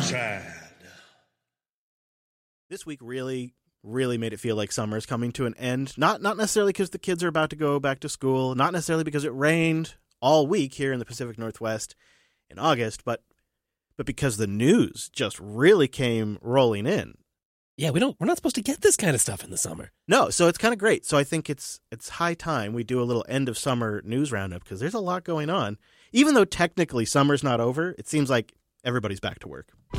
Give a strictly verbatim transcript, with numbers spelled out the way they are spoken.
Sad. This week really, really made it feel like summer is coming to an end. Not not necessarily because the kids are about to go back to school, not necessarily because it rained all week here in the Pacific Northwest in August, but but because the news just really came rolling in. Yeah, we don't we're not supposed to get this kind of stuff in the summer. No, so it's kind of great. So I think it's it's high time we do a little end of summer news roundup because there's a lot going on. Even though technically summer's not over, it seems like everybody's back to work.